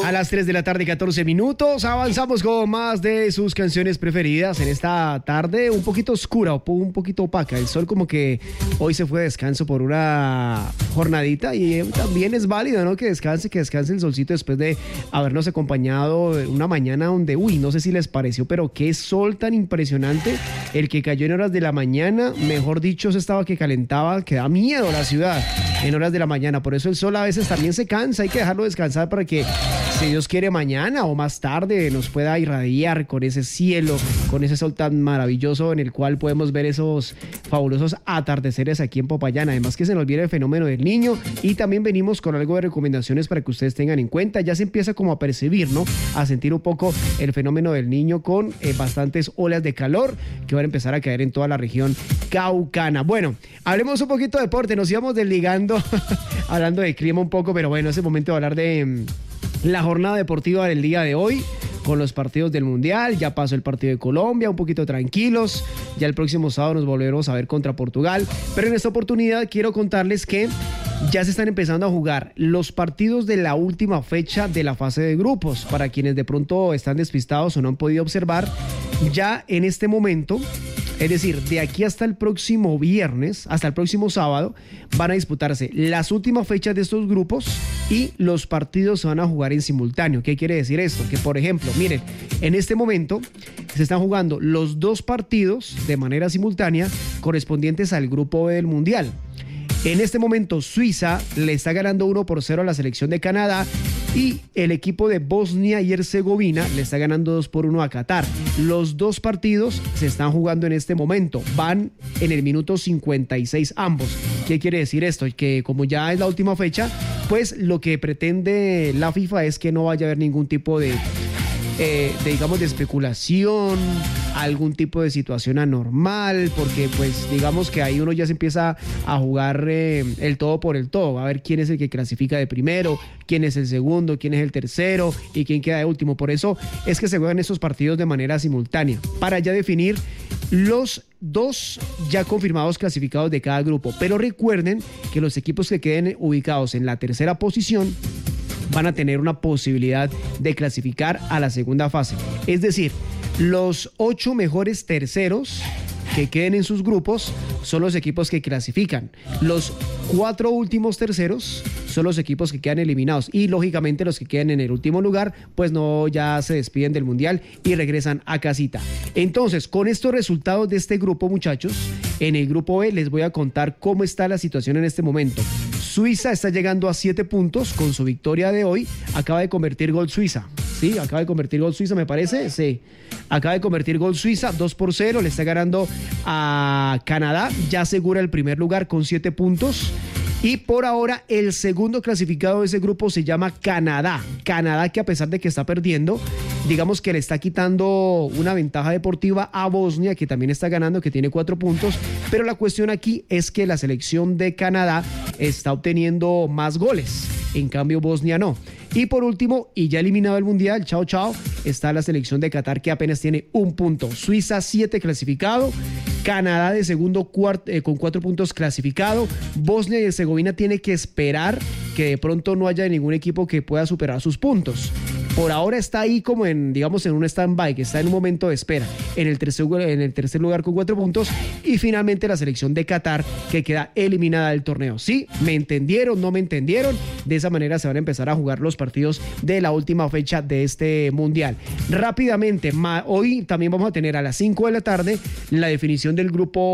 A las 3 de la tarde, 14 minutos, avanzamos con más de sus canciones preferidas en esta tarde un poquito oscura, un poquito opaca. El sol como que hoy se fue de descanso por una jornadita y también es válido, ¿no? Que descanse el solcito después de habernos acompañado una mañana donde, no sé si les pareció, pero qué sol tan impresionante el que cayó en horas de la mañana. Mejor dicho, se estaba que calentaba, que da miedo la ciudad en horas de la mañana. Por eso el sol a veces también se cansa, hay que dejarlo descansar para que, si Dios quiere, mañana o más tarde nos pueda irradiar con ese cielo, con ese sol tan maravilloso en el cual podemos ver esos fabulosos atardeceres aquí en Popayán. Además que se nos viene el fenómeno del Niño y también venimos con algo de recomendaciones para que ustedes tengan en cuenta. Ya se empieza como a percibir, ¿no? A sentir un poco el fenómeno del Niño con bastantes olas de calor que van a empezar a caer en toda la región caucana. Bueno, hablemos un poquito de deporte, nos íbamos desligando hablando de clima un poco, pero bueno, es el momento de hablar de la jornada deportiva del día de hoy con los partidos del Mundial. Ya pasó el partido de Colombia, un poquito tranquilos. Ya el próximo sábado nos volveremos a ver contra Portugal. Pero en esta oportunidad quiero contarles que ya se están empezando a jugar los partidos de la última fecha de la fase de grupos. Para quienes de pronto están despistados o no han podido observar, ya en este momento, es decir, de aquí hasta el próximo viernes, hasta el próximo sábado, van a disputarse las últimas fechas de estos grupos y los partidos se van a jugar en simultáneo. ¿Qué quiere decir esto? Que, por ejemplo, miren, en este momento se están jugando los dos partidos de manera simultánea correspondientes al grupo B del Mundial. En este momento Suiza le está ganando 1-0 a la selección de Canadá y el equipo de Bosnia y Herzegovina le está ganando 2-1 a Qatar. Los dos partidos se están jugando en este momento, van en el minuto 56 ambos. ¿Qué quiere decir esto? Que como ya es la última fecha, pues lo que pretende la FIFA es que no vaya a haber ningún tipo de digamos, de especulación, algún tipo de situación anormal, porque pues digamos que ahí uno ya se empieza a jugar el todo por el todo, a ver quién es el que clasifica de primero, quién es el segundo, quién es el tercero y quién queda de último. Por eso es que se juegan estos partidos de manera simultánea, para ya definir los dos ya confirmados clasificados de cada grupo. Pero recuerden que los equipos que queden ubicados en la tercera posición van a tener una posibilidad de clasificar a la segunda fase. Es decir, los 8 mejores terceros que queden en sus grupos son los equipos que clasifican. Los 4 últimos terceros son los equipos que quedan eliminados y lógicamente los que queden en el último lugar pues no, ya se despiden del Mundial y regresan a casita. Entonces, con estos resultados de este grupo, muchachos, en el grupo B les voy a contar cómo está la situación en este momento. Suiza está llegando a 7 puntos con su victoria de hoy. Acaba de convertir gol Suiza. Sí, acaba de convertir gol Suiza, me parece. Sí, acaba de convertir gol Suiza, 2-0. Le está ganando a Canadá. Ya asegura el primer lugar con 7 puntos. Y por ahora el segundo clasificado de ese grupo se llama Canadá. Canadá, que a pesar de que está perdiendo, digamos que le está quitando una ventaja deportiva a Bosnia, que también está ganando, que tiene 4 puntos. Pero la cuestión aquí es que la selección de Canadá está obteniendo más goles. En cambio, Bosnia no. Y por último, y ya eliminado el Mundial, chao, está la selección de Qatar, que apenas tiene 1 punto. Suiza 7 clasificado. Canadá de segundo con 4 puntos clasificado. Bosnia y Herzegovina tiene que esperar que de pronto no haya ningún equipo que pueda superar sus puntos. Por ahora está ahí como en un stand-by, que está en un momento de espera. En el tercer lugar con 4 puntos. Y finalmente la selección de Qatar, que queda eliminada del torneo. ¿Sí? ¿Me entendieron? ¿No me entendieron? De esa manera se van a empezar a jugar los partidos de la última fecha de este Mundial. Rápidamente, hoy también vamos a tener a las 5 de la tarde la definición del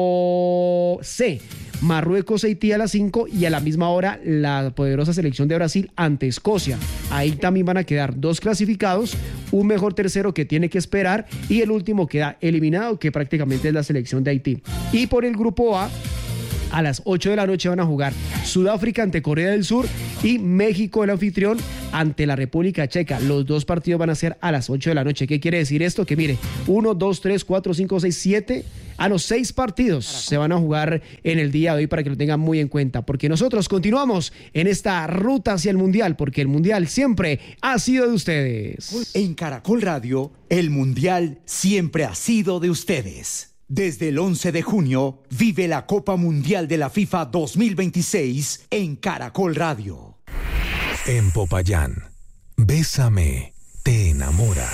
grupo C. Marruecos, Haití a las 5 y a la misma hora la poderosa selección de Brasil ante Escocia. Ahí también van a quedar 2 clasificados, un mejor tercero que tiene que esperar y el último queda eliminado, que prácticamente es la selección de Haití. Y por el grupo A las 8 de la noche van a jugar Sudáfrica ante Corea del Sur y México, el anfitrión, ante la República Checa. Los dos partidos van a ser a las 8 de la noche. ¿Qué quiere decir esto? Que mire, 1, 2, 3, 4, 5, 6, 7... a los 6 partidos se van a jugar en el día de hoy, para que lo tengan muy en cuenta, porque nosotros continuamos en esta ruta hacia el Mundial, porque el Mundial siempre ha sido de ustedes. En Caracol Radio, el Mundial siempre ha sido de ustedes. Desde el 11 de junio, vive la Copa Mundial de la FIFA 2026 en Caracol Radio. En Popayán, Bésame, te enamora.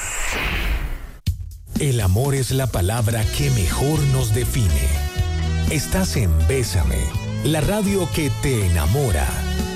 El amor es la palabra que mejor nos define. Estás en Bésame, la radio que te enamora.